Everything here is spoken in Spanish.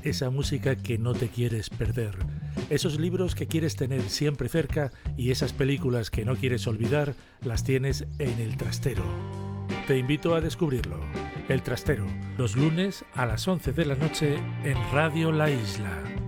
esa música que no te quieres perder, esos libros que quieres tener siempre cerca y esas películas que no quieres olvidar las tienes en El Trastero. Te invito a descubrirlo. El Trastero, los lunes a las 11 de la noche en Radio La Isla.